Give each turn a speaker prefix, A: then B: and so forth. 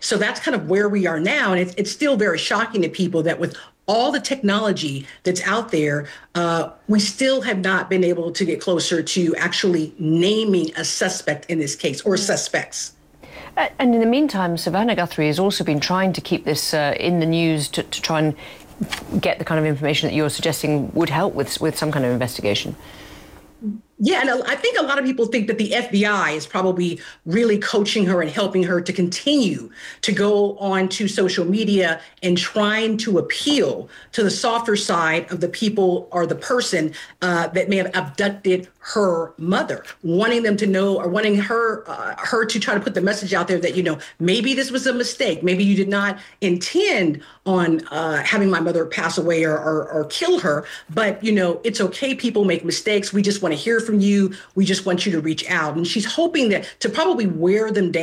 A: So that's kind of where we are now. And it's still very shocking to people that with all the technology that's out there, we still have not been able to get closer to actually naming a suspect in this case or suspects.
B: And in the meantime, Savannah Guthrie has also been trying to keep this in the news to try and get the kind of information that you're suggesting would help with some kind of investigation.
A: Yeah, and I think a lot of people think that the FBI is probably really coaching her and helping her to continue to go on to social media and trying to appeal to the softer side of the people or the person that may have abducted her mother, wanting them to know or wanting her to try to put the message out there that, maybe this was a mistake. Maybe you did not intend on having my mother pass away or kill her. But, it's OK. People make mistakes. We just want to hear from you. We just want you to reach out. And she's hoping that to probably wear them down.